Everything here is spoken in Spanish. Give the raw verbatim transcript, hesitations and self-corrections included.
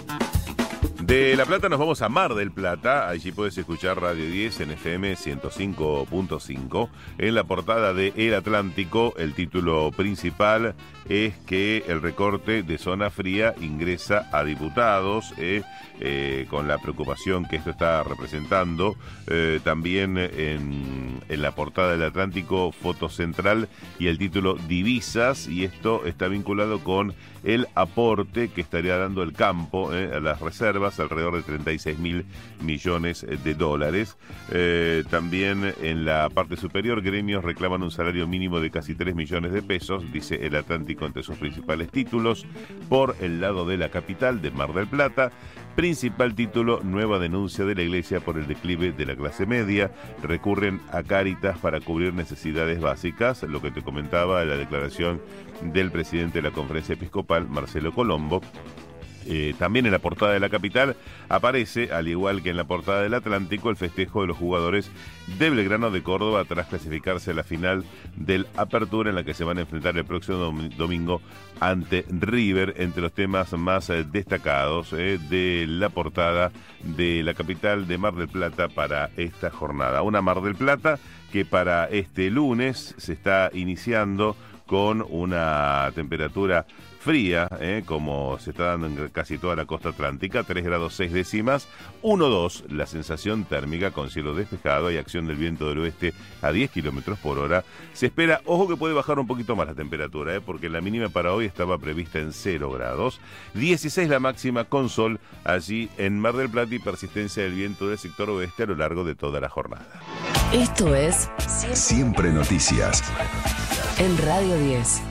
De La Plata nos vamos a Mar del Plata. Allí puedes escuchar Radio diez en F M ciento cinco punto cinco. En la portada de El Atlántico, el título principal es que el recorte de zona fría ingresa a diputados, eh, eh, con la preocupación que esto está representando. Eh, también en, en la portada del Atlántico, foto central y el título Divisas, y esto está vinculado con el aporte que estaría dando el campo eh, a las reservas, alrededor de treinta y seis mil millones de dólares. Eh, también en la parte superior, gremios reclaman un salario mínimo de casi tres millones de pesos, dice El Atlántico entre sus principales títulos. Por el lado de la capital, de Mar del Plata, principal título, nueva denuncia de la Iglesia por el declive de la clase media. Recurren a Cáritas para cubrir necesidades básicas, lo que te comentaba la declaración del presidente de la Conferencia Episcopal, Marcelo Colombo. Eh, también en la portada de la capital aparece, al igual que en la portada del Atlántico, el festejo de los jugadores de Belgrano de Córdoba tras clasificarse a la final del Apertura, en la que se van a enfrentar el próximo dom- domingo ante River, entre los temas más eh, destacados eh, de la portada de la capital de Mar del Plata para esta jornada. Una Mar del Plata que para este lunes se está iniciando con una temperatura fría, eh, como se está dando en casi toda la costa atlántica, tres grados seis décimas, uno dos la sensación térmica con cielo despejado y acción del viento del oeste a diez kilómetros por hora. Se espera, ojo que puede bajar un poquito más la temperatura, eh, porque la mínima para hoy estaba prevista en cero grados, dieciséis la máxima con sol allí en Mar del Plata y persistencia del viento del sector oeste a lo largo de toda la jornada. Esto es Siempre Noticias en Radio diez.